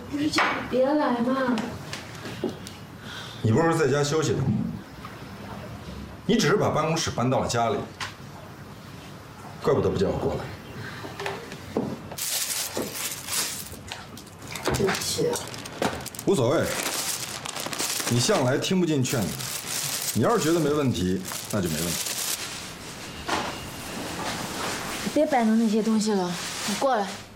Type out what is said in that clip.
不是叫你别来吗？ 你不是在家休息的吗？你只是把办公室搬到了家里，怪不得不叫我过来。 对不起。 无所谓，你向来听不进劝子，你要是觉得没问题，那就没问题。 别摆弄那些东西了，你过来。